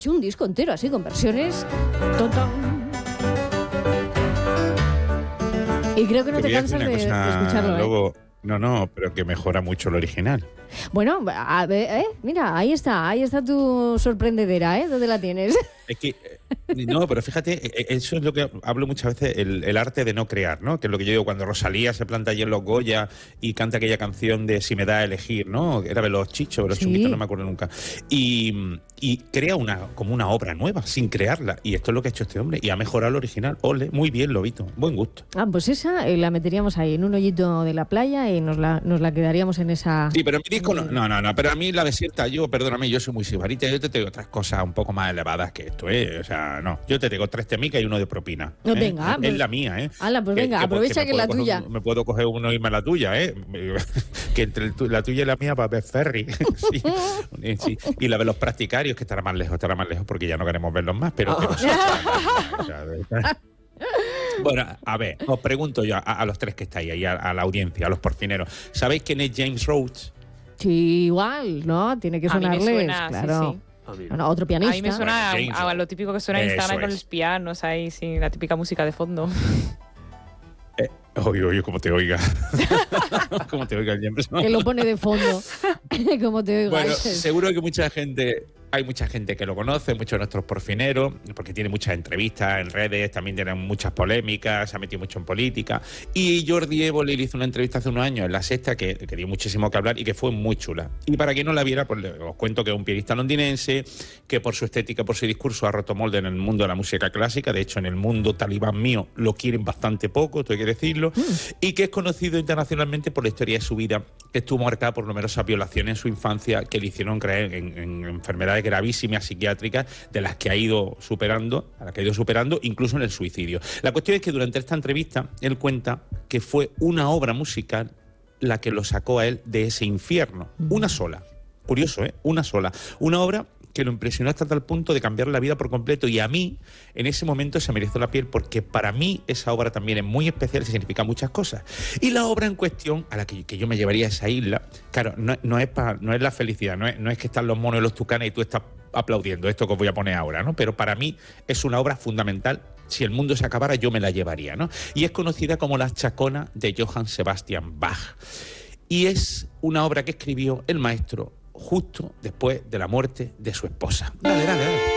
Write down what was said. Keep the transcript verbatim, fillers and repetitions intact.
hecho un disco entero así, con versiones. Tonton. Y creo que no te, te cansas de, de escucharlo, ¿eh? Luego, no, no, pero que mejora mucho el original. Bueno, a ver, ¿eh? Mira, ahí está, ahí está tu sorprendedera, ¿eh? ¿Dónde la tienes? Es que, no, pero fíjate, eso es lo que hablo muchas veces, el, el arte de no crear, ¿no? Que es lo que yo digo cuando Rosalía se planta allí en los Goya y canta aquella canción de Si me da a elegir, ¿no? Era de los Chichos, de los sí. Chunguitos, no me acuerdo nunca. Y, y crea una como una obra nueva, sin crearla. Y esto es lo que ha hecho este hombre. Y ha mejorado el original. Ole, muy bien, Lobito. Buen gusto. Ah, pues esa eh, la meteríamos ahí en un hoyito de la playa y nos la, nos la quedaríamos en esa... Sí, pero mi disco no, no, no, no, pero a mí la desierta, yo, perdóname, yo soy muy sibarita, yo te tengo otras cosas un poco más elevadas que esto, ¿eh? O sea, no, yo te tengo tres temicas y uno de propina. No, ¿eh? venga. Es pues, la mía, ¿eh? Ala, pues que, venga, que, aprovecha que, que es la coger, tuya. Me puedo coger uno y irme a la tuya, ¿eh? Que entre la tuya y la mía va a haber ferry. Sí, sí. Y la de los practicarios, que estará más lejos, estará más lejos porque ya no queremos verlos más, pero... pero sí, o sea, bueno, a ver, os pregunto yo a, a los tres que estáis ahí, a, a la audiencia, a los porcineros. ¿Sabéis quién es James Rhodes? Sí, igual, ¿no? Tiene que sonarles, suena, claro. Sí, sí. Bueno, otro pianista. A mí me suena bueno, a, a lo típico que suena en Instagram con los pianos ahí, sí, la típica música de fondo. Eh, oye, oye, como te oiga. Como te oiga el James. Que lo pone de fondo. Como te oiga. Bueno, seguro que mucha gente... Hay mucha gente que lo conoce, muchos de nuestros porfineros, porque tiene muchas entrevistas en redes, también tienen muchas polémicas, se ha metido mucho en política. Y Jordi Évole le hizo una entrevista hace unos años en La Sexta que, que dio muchísimo que hablar y que fue muy chula. Y para quien no la viera, pues os cuento que es un pianista londinense, que por su estética, por su discurso ha roto molde en el mundo de la música clásica. De hecho, en el mundo talibán mío lo quieren bastante poco, esto hay que decirlo. Mm. Y que es conocido internacionalmente por la historia de su vida, que estuvo marcada por numerosas violaciones en su infancia que le hicieron creer en, en enfermedades gravísimas psiquiátricas de las que ha ido superando, a las que ha ido superando, incluso en el suicidio. La cuestión es que durante esta entrevista él cuenta que fue una obra musical la que lo sacó a él de ese infierno. Mm. Una sola. Curioso, ¿eh? Una sola. Una obra que lo impresionó hasta tal punto de cambiar la vida por completo, y a mí en ese momento se me erizó la piel porque para mí esa obra también es muy especial y significa muchas cosas. Y la obra en cuestión, a la que, que yo me llevaría a esa isla, claro, no, no, es, pa, no es la felicidad, no es, no es que están los monos y los tucanes y tú estás aplaudiendo esto que os voy a poner ahora, ¿no? Pero para mí es una obra fundamental. Si el mundo se acabara, yo me la llevaría, ¿no? Y es conocida como La Chacona de Johann Sebastian Bach. Y es una obra que escribió el maestro justo después de la muerte de su esposa. Dale, dale, dale.